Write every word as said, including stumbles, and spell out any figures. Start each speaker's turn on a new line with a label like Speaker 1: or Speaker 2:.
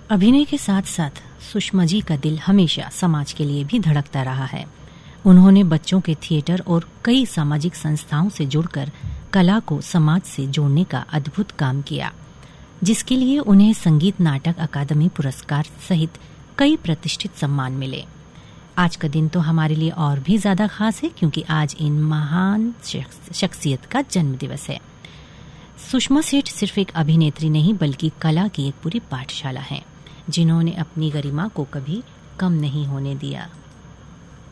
Speaker 1: अभिनय के साथ साथ सुषमा जी का दिल हमेशा समाज के लिए भी धड़कता रहा है। उन्होंने बच्चों के थिएटर और कई सामाजिक संस्थाओं से जुड़कर कला को समाज से जोड़ने का अद्भुत काम किया, जिसके लिए उन्हें संगीत नाटक अकादमी पुरस्कार सहित कई प्रतिष्ठित सम्मान मिले। आज का दिन तो हमारे लिए और भी ज्यादा खास है क्योंकि आज इन महान शख्सियत का जन्म दिवस है। सुषमा सेठ सिर्फ एक अभिनेत्री नहीं बल्कि कला की एक पूरी पाठशाला है, जिन्होंने अपनी गरिमा को कभी कम नहीं होने दिया।